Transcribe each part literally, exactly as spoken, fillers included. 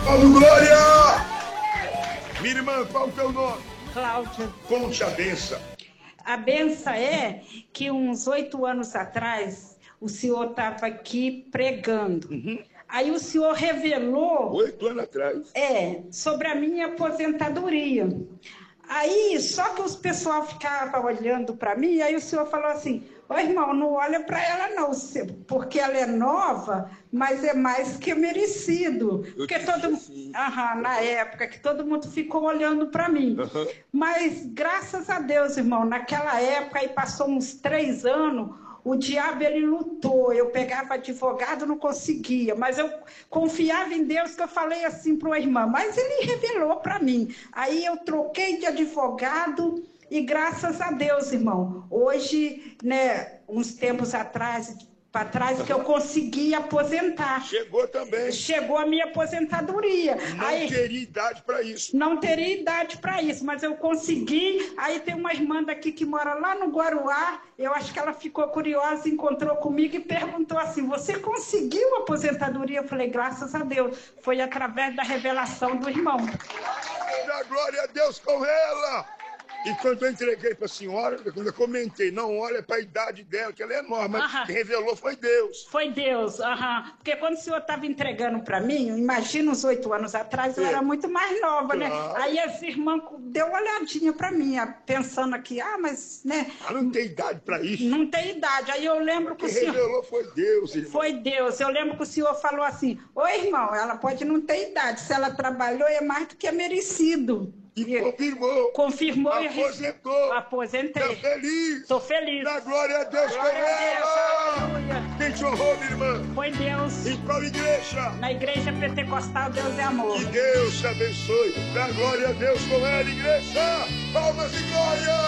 Paulo Glória! Minha irmã, qual o teu nome? Cláudia. Conte a benção. A benção é que uns oito anos atrás, o senhor estava aqui pregando. Uhum. Aí o senhor revelou... Oito anos atrás. É, sobre a minha aposentadoria. Aí, só que os pessoal ficavam olhando para mim, aí o senhor falou assim, ô irmão, não olha para ela não, porque ela é nova, mas é mais que merecido. Eu porque todo assim. Aham, na época que todo mundo ficou olhando para mim. Uhum. Mas, graças a Deus, irmão, naquela época, aí passou uns três anos, o diabo, ele lutou, eu pegava advogado, não conseguia, mas eu confiava em Deus, que eu falei assim para o irmão, mas ele revelou para mim. Aí eu troquei de advogado e graças a Deus, irmão, hoje, né, uns tempos atrás, para trás, que eu consegui aposentar. Chegou também. Chegou a minha aposentadoria. Não aí, teria idade para isso. Não teria idade para isso, mas eu consegui. Aí tem uma irmã daqui que mora lá no Guaruá, eu acho que ela ficou curiosa, encontrou comigo e perguntou assim, você conseguiu a aposentadoria? Eu falei, graças a Deus. Foi através da revelação do irmão. Dá glória a Deus com ela! E quando eu entreguei para a senhora, quando eu comentei, não olha para a idade dela, que ela é enorme, mas quem revelou foi Deus. Foi Deus, aham. Porque quando o senhor estava entregando para mim, imagina uns oito anos atrás, eu é. era muito mais nova, claro. né? Aí essa irmã deu uma olhadinha para mim, pensando aqui, ah, mas, né? Ela não tem idade para isso. Não tem idade. Aí eu lembro que quem o senhor... revelou foi Deus, irmão. Foi Deus. Eu lembro que o senhor falou assim, ô irmão, ela pode não ter idade, se ela trabalhou é mais do que é merecido. E confirmou. Confirmou e aposentou. Aposentei. Estou feliz. Estou feliz. Dá glória a Deus com ela. Quem te honrou, minha irmã? Foi Deus. Em qual igreja? Na igreja pentecostal Deus é Amor. Que Deus te abençoe. Dá glória a Deus com ela, igreja. Palmas e glória.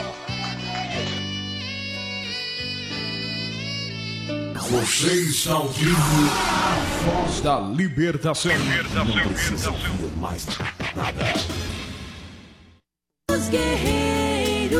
Você está ouvindo a voz da libertação. Libertação. Não precisa ouvir mais nada. Os guerreiros,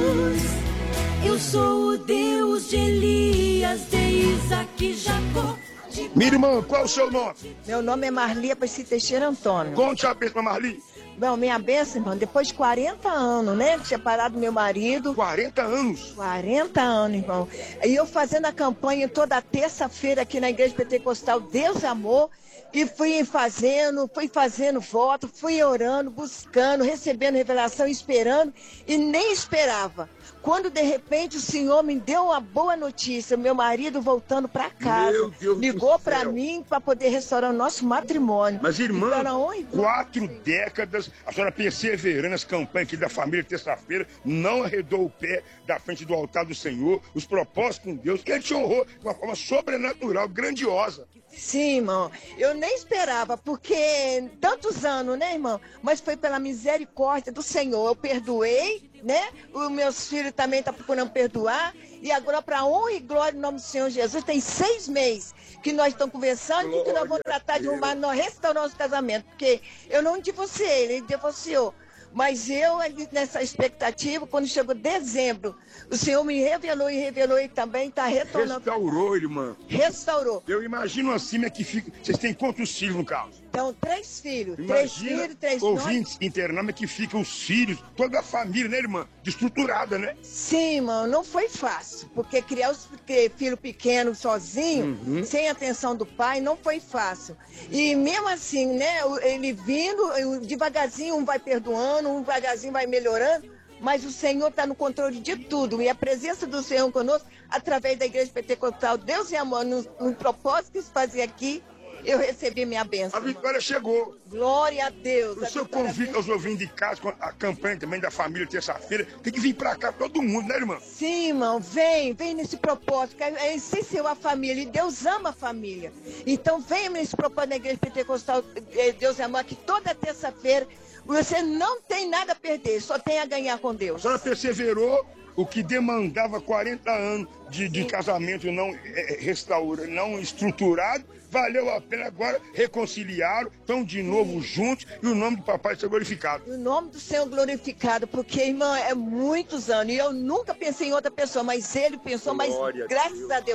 eu sou o Deus de Elias, de Isaac e Jacó. Minha irmã, qual é o seu nome? Meu nome é Marli Aparecida Teixeira Antônio. Conte a bênção, Marli. Bom, minha bênção, irmão, depois de quarenta anos, né? Separado do meu marido. quarenta anos? quarenta anos, irmão. E eu fazendo a campanha toda terça-feira aqui na Igreja Pentecostal Deus é Amor. E fui fazendo, fui fazendo voto, fui orando, buscando, recebendo revelação, esperando. E nem esperava. Quando de repente o Senhor me deu uma boa notícia, meu marido voltando para casa, meu Deus ligou para mim para poder restaurar o nosso matrimônio. Mas irmã, quatro décadas, a senhora perseverando nas campanhas aqui da família terça-feira, não arredou o pé da frente do altar do Senhor, os propósitos com Deus, que Ele te honrou de uma forma sobrenatural, grandiosa. Sim, irmão, eu nem esperava, porque tantos anos, né, irmão? Mas foi pela misericórdia do Senhor, eu perdoei, né? Os meus filhos também estão procurando perdoar, e agora para honra e glória em nome do Senhor Jesus, tem seis meses que nós estamos conversando e que nós vamos tratar de arrumar, nós restaurar nosso casamento, porque eu não divorciei, ele divorciou. Mas eu, nessa expectativa, quando chegou dezembro, o Senhor me revelou e revelou e também está retornando. Restaurou, irmã. Restaurou. Eu imagino assim, né, que fica... Vocês têm quantos filhos, no caso? Então, três filhos. Imagina três filhos, três ouvintes internados que ficam os filhos, toda a família, né, irmã? Destruturada, né? Sim, irmão, não foi fácil. Porque criar os filho pequeno sozinho, uhum. sem a atenção do pai, não foi fácil. E mesmo assim, né, ele vindo, devagarzinho um vai perdoando, um devagarzinho vai melhorando, mas o Senhor está no controle de tudo. E a presença do Senhor conosco, através da Igreja Pentecostal, Deus e Amor, no, no propósito que se fazia aqui, eu recebi minha bênção. A vitória irmão. Chegou. Glória a Deus. O senhor convida os ouvintes de casa, com a campanha também da família terça-feira. Tem que vir pra cá todo mundo, né, irmã? Sim, irmão. Vem, vem nesse propósito. É essencial a família. E Deus ama a família. Então venha nesse propósito da Igreja Pentecostal, Deus é Amor, que toda terça-feira você não tem nada a perder, só tem a ganhar com Deus. A senhora perseverou. O que demandava quarenta anos de, de casamento não é, restaurado, não estruturado, valeu a pena agora, reconciliaram, estão de novo juntos e o nome do papai seja glorificado. O nome do Senhor glorificado, porque, irmão, é muitos anos e eu nunca pensei em outra pessoa, mas ele pensou, Glória mas graças a Deus.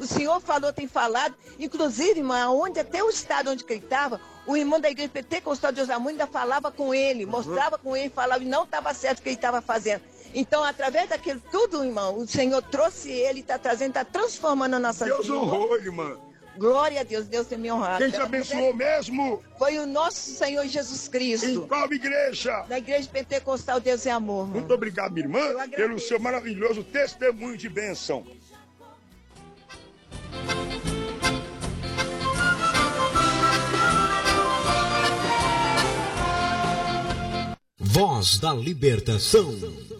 O Senhor falou, tem falado, inclusive, irmã, onde, até o estado onde ele estava, o irmão da igreja Pentecostal de Osamu ainda falava com ele, mostrava com ele, falava, e não estava certo o que ele estava fazendo. Então, através daquilo tudo, irmão, o Senhor trouxe ele, está trazendo, está transformando a nossa vida. Deus honrou, irmã. Glória a Deus, Deus tem me honrado. Quem te abençoou mesmo? Foi o nosso Senhor Jesus Cristo. Em qual igreja? Na igreja Pentecostal Deus é Amor. Irmão. Muito obrigado, minha irmã, pelo seu maravilhoso testemunho de bênção. Voz da Libertação.